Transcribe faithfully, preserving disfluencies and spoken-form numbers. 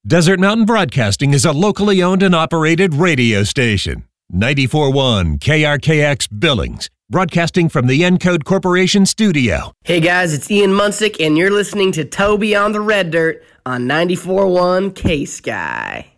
Desert Mountain Broadcasting is a locally owned and operated radio station. ninety-four point one K R K X Billings, broadcasting from the Encode Corporation studio. Hey guys, it's Ian Munsick, and you're listening to Toby on the Red Dirt on ninety-four point one K-Sky.